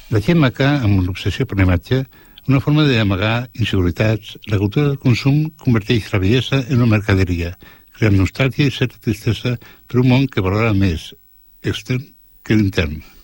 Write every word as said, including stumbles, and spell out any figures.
Deixem acá, amb l'obsessió per l'imatge, una forma d'amagar inseguretats. La cultura del consum converteix la bellesa en una mercaderia, creant nostàlgia i certa tristesa per un món que valora més extern que l'intern.